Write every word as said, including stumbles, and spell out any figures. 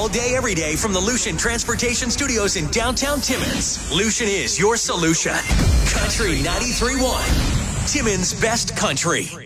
all day, every day from the Lucian Transportation Studios in downtown Timmins. Lucian is your solution. Country ninety-three point one, Timmins' best country.